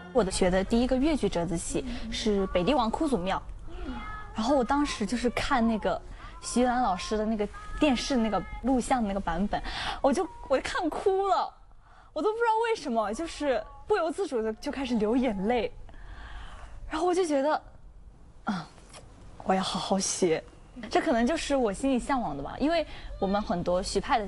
我的学的第一个越剧折子戏是北帝王哭祖庙，然后我当时就是看那个徐兰老师的那个电视那个录像的那个版本，我就看哭了，我都不知道为什么，就是不由自主的就开始流眼泪，然后我就觉得，我要好好学，这可能就是我心里向往的吧，因为我们很多徐派的